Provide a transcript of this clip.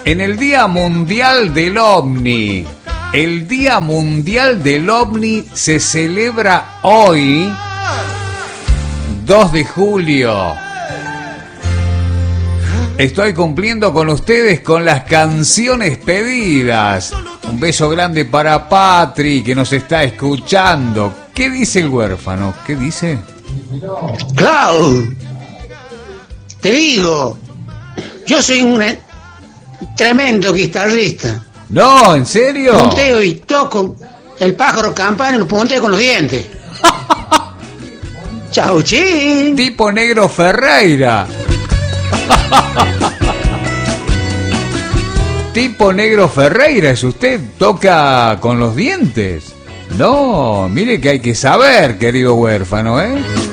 En el Día Mundial del OVNI. El Día Mundial del OVNI se celebra hoy, 2 de julio. Estoy cumpliendo con ustedes con las canciones pedidas. Un beso grande para Patri, que nos está escuchando. ¿Qué dice el huérfano? ¿Qué dice? Clau, te digo, yo soy un tremendo guitarrista. No, ¿en serio? Punteo y toco el pájaro campana y lo punteo con los dientes. Chau, chin. Tipo Negro Ferreira. Tipo Negro Ferreira, ¿es usted? ¿Toca con los dientes? No, mire que hay que saber, querido huérfano, ¿eh?